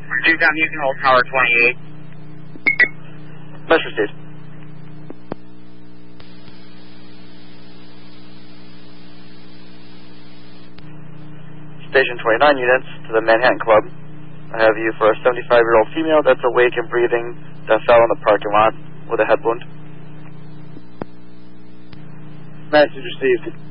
Duke, I'm using old Tower 28. Message received. Station 29 units to the Manhattan Club. I have you for a 75-year-old female that's awake and breathing that fell in the parking lot with a head wound. Message received.